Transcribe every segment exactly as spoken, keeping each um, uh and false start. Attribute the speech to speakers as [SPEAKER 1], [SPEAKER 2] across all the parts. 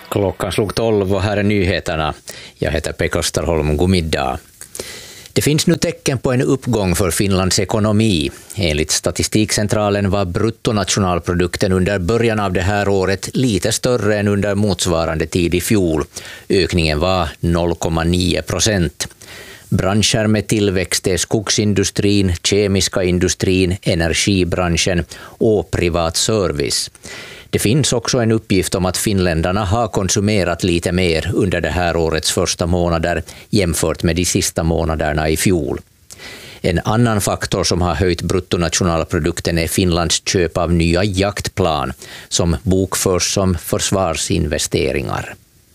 [SPEAKER 1] Klockan slog tolv och här är nyheterna. Jag heter Pekka Österholm. God middag. Det finns nu tecken på en uppgång för Finlands ekonomi. Enligt Statistikcentralen var bruttonationalprodukten under början av det här året lite större än under motsvarande tid i fjol. Ökningen var noll komma nio procent. Branscher med tillväxt är skogsindustrin, kemiska industrin, energibranschen och privat service. Det finns också en uppgift om att finländarna har konsumerat lite mer under det här årets första månader jämfört med de sista månaderna i fjol. En annan faktor som har höjt bruttonationalprodukten är Finlands köp av nya jaktplan som bokförs som försvarsinvesteringar.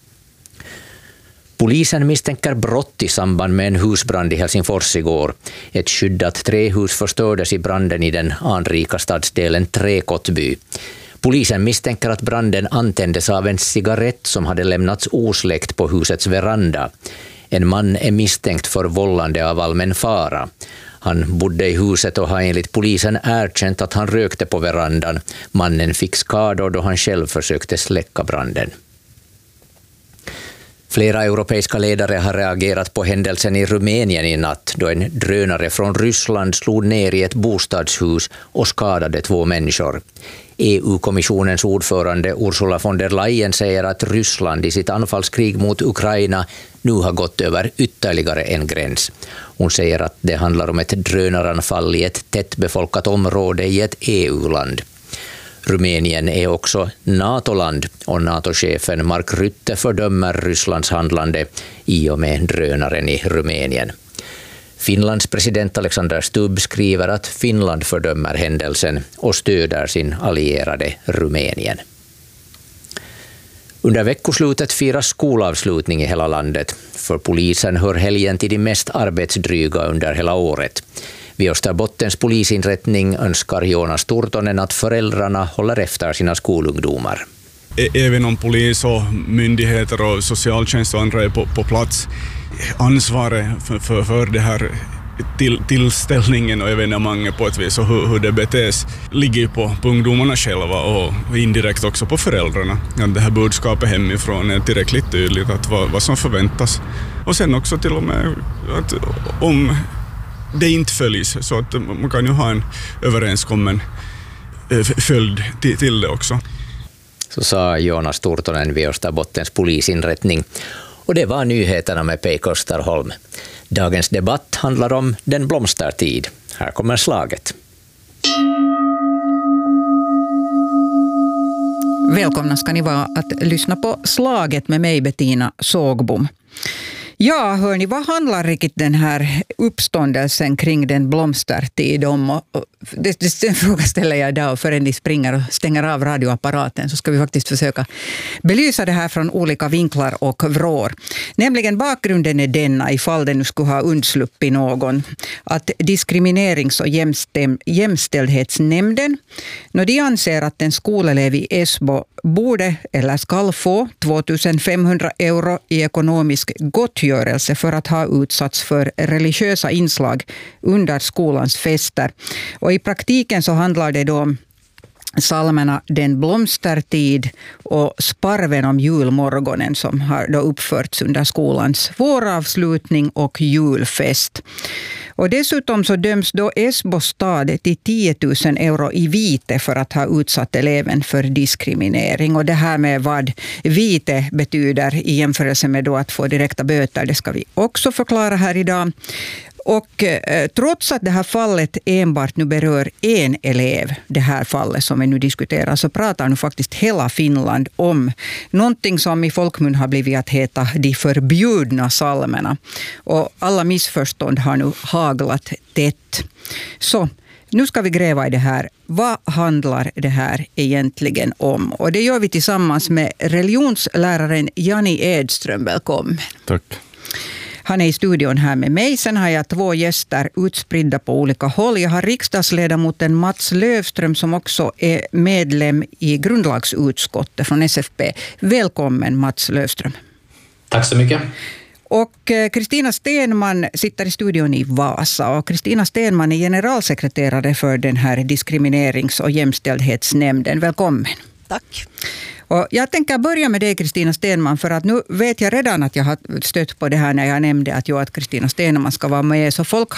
[SPEAKER 1] Polisen misstänker brott i samband med en husbrand i Helsingfors igår. Ett skyddat trähus förstördes i branden i den anrika stadsdelen Träkottby. Polisen misstänker att branden antändes av en cigarett som hade lämnats osläckt på husets veranda. En man är misstänkt för vållande av allmän fara. Han bodde i huset och har enligt polisen erkänt att han rökte på verandan. Mannen fick skador då han själv försökte släcka branden. Flera europeiska ledare har reagerat på händelsen i Rumänien i natt då en drönare från Ryssland slog ner i ett bostadshus och skadade två människor. E U-kommissionens ordförande Ursula von der Leyen säger att Ryssland i sitt anfallskrig mot Ukraina nu har gått över ytterligare en gräns. Hon säger att det handlar om ett drönaranfall i ett tättbefolkat område i ett E U-land. Rumänien är också NATO-land och NATO-chefen Mark Rutte fördömer Rysslands handlande i och med drönaren i Rumänien. Finlands president Alexander Stubb skriver att Finland fördömer händelsen och stöder sin allierade Rumänien. Under veckoslutet firas skolavslutning i hela landet. För polisen hör helgen till de mest arbetsdryga under hela året. Vid Österbottens polisinrättning önskar Jonas Turtonen att föräldrarna håller efter sina skolungdomar.
[SPEAKER 2] Även om polis och myndigheter och socialtjänst och andra är på, på plats, ansvaret för, för, för det här till, tillställningen och evenemanget på ett vis och hur, hur det betes ligger på, på ungdomarna själva och indirekt också på föräldrarna. Ja, det här budskapet hemifrån är tillräckligt tydligt att vad, vad som förväntas. Och sen också till och med att om det inte följs så att man kan ju ha en överenskommen följd till, till det också.
[SPEAKER 1] Så sa Jonas Turtonen vid Österbottens polisinrättning. Och det var nyheterna med Pekka Österholm. Dagens debatt handlar om den blomstertid. Här kommer slaget.
[SPEAKER 3] Välkomna ska ni vara att lyssna på slaget med mig Bettina Sågbom. Ja, hörni, vad handlar riktigt den här uppståndelsen kring den blomstertid om? Och det, det, den frågan ställer jag idag förrän ni springer och stänger av radioapparaten så ska vi faktiskt försöka belysa det här från olika vinklar och vrår. Nämligen bakgrunden är denna, ifall det nu skulle ha undsluppit någon, att diskriminerings- och jämstäm, jämställdhetsnämnden, när de anser att en skolelev i Esbo borde eller ska få tvåtusenfemhundra euro i ekonomisk gottgörelse för att ha utsatts för religiösa inslag under skolans fester. Och i praktiken så handlar det då om psalmerna Den blomstertid och Sparven om julmorgonen som har då uppförts under skolans våravslutning och julfest. Och dessutom så döms då Esbo stad till tio tusen euro i vite för att ha utsatt eleven för diskriminering. Och det här med vad vite betyder i jämförelse med då att få direkta böter, det ska vi också förklara här idag. Och eh, trots att det här fallet enbart nu berör en elev, det här fallet som vi nu diskuterar, så pratar nu faktiskt hela Finland om någonting som i folkmun har blivit att heta de förbjudna psalmerna. Och alla missförstånd har nu haglat tätt. Så nu ska vi gräva i det här. Vad handlar det här egentligen om? Och det gör vi tillsammans med religionsläraren Jani Edström. Välkommen.
[SPEAKER 2] Tack.
[SPEAKER 3] Han är i studion här med mig. Sen har jag två gäster utspridda på olika håll. Jag har riksdagsledamoten Mats Löfström som också är medlem i grundlagsutskottet från S F P. Välkommen Mats Löfström.
[SPEAKER 4] Tack så mycket.
[SPEAKER 3] Och Kristina Stenman sitter i studion i Vasa. Och Kristina Stenman är generalsekreterare för den här diskriminerings- och jämställdhetsnämnden. Välkommen.
[SPEAKER 5] Tack.
[SPEAKER 3] Och jag tänker börja med dig, Kristina Stenman, för att nu vet jag redan att jag har stött på det här när jag nämnde att, jo, att Kristina Stenman ska vara med. Så folk